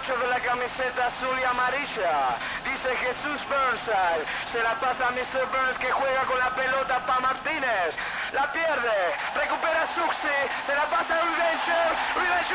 8 de la camiseta azul y amarilla. Dice Jesús Burnside. Se la pasa a Mr. Burns que juega con la pelota para Martínez. La pierde. Recupera Suxi. Se la pasa a Revenge.